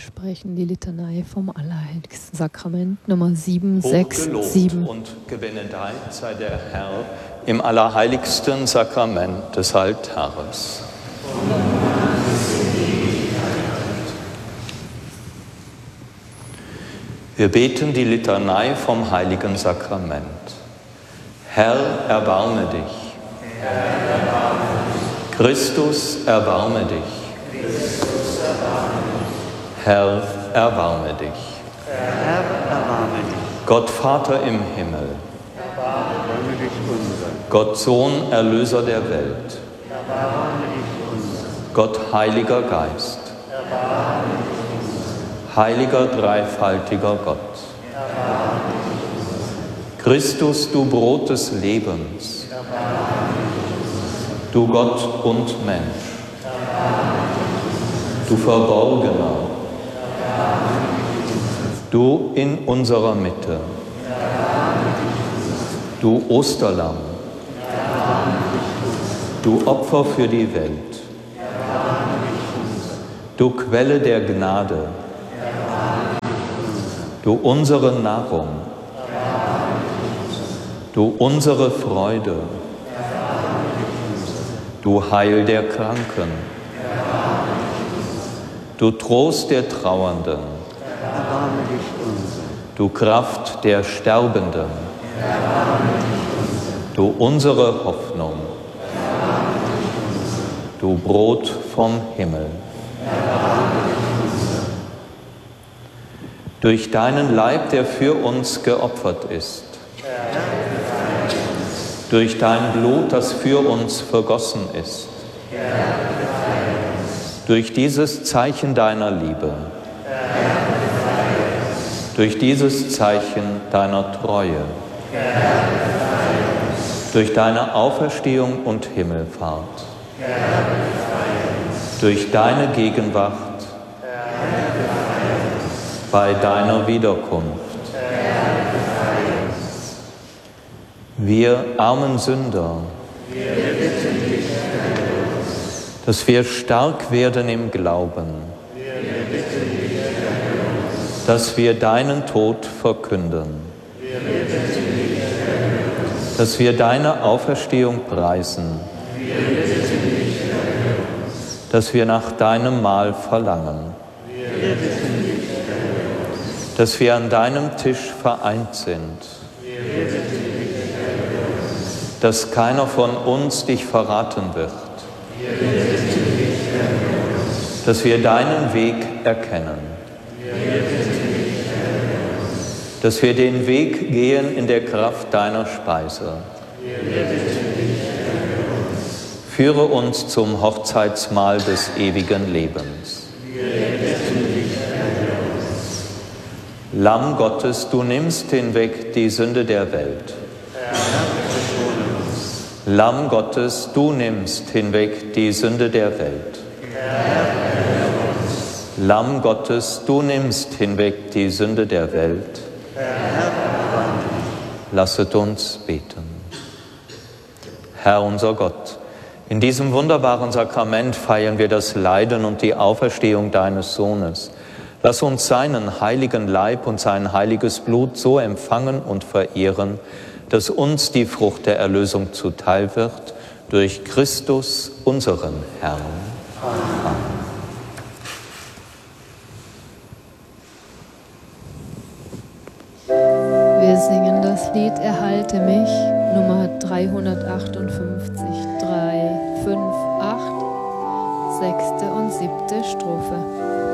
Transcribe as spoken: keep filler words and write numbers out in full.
sprechen die Litanei vom Allerheiligsten Sakrament, Nummer sieben sechs sieben. Und gebenedeit sei der Herr im Allerheiligsten Sakrament des Altares. Wir beten die Litanei vom Heiligen Sakrament. Herr, erbarme dich. Herr, erbarme dich. Christus, erbarme dich. Christus, erbarme dich. Herr, erbarme dich. Herr, erbarme dich. Gott Vater im Himmel, Erbarme dich unser. Gott Sohn, Erlöser der Welt, Erbarme dich unser. Gott Heiliger Geist, Erbarme dich unser. Heiliger dreifaltiger Gott, Erbarme dich unser. Christus, du Brot des Lebens, Erbarme dich du Gott und Mensch, unser. Erbarme dich du Verborgener, unser. Erbarme dich unser. du in unserer Mitte, Erbarme dich unser. du Osterlamm, Erbarme dich unser. du Opfer für die Welt, Erbarme dich unser. du Quelle der Gnade, Erbarme dich unser. du unsere Nahrung, Erbarme dich unser. du unsere Freude, Erbarme dich unser. du Heil der Kranken, Erbarme dich unser. du Trost der Trauernden, Erbarme dich unser. du Kraft der Sterbenden, Erbarme dich unser. du unsere Hoffnung, Erbarme dich unser. du Brot vom Himmel. Erbarme dich unser. Durch deinen Leib, der für uns geopfert ist, durch dein Blut, das für uns vergossen ist, durch dieses Zeichen deiner Liebe, durch dieses Zeichen deiner Treue, durch deine Auferstehung und Himmelfahrt, durch deine Gegenwart bei deiner Wiederkunft. Wir armen Sünder, dass wir stark werden im Glauben, dass wir deinen Tod verkünden, dass wir deine Auferstehung preisen, dass wir nach deinem Mahl verlangen, dass wir an deinem Tisch vereint sind, dass keiner von uns dich verraten wird, dass wir deinen Weg erkennen, dass wir den Weg gehen in der Kraft deiner Speise. Führe uns zum Hochzeitsmahl des ewigen Lebens. Lamm Gottes, du nimmst hinweg die Sünde der Welt. Lamm Gottes, du nimmst hinweg die Sünde der Welt. Lamm Gottes, du nimmst hinweg die Sünde der Welt. Lasset uns beten. Herr unser Gott, in diesem wunderbaren Sakrament feiern wir das Leiden und die Auferstehung deines Sohnes. Lass uns seinen heiligen Leib und sein heiliges Blut so empfangen und verehren, dass uns die Frucht der Erlösung zuteil wird, durch Christus, unseren Herrn. Amen. Wir singen das Lied Erhalte mich, Nummer dreihundertachtundfünfzig, drei, fünf, acht, sechste und siebte Strophe.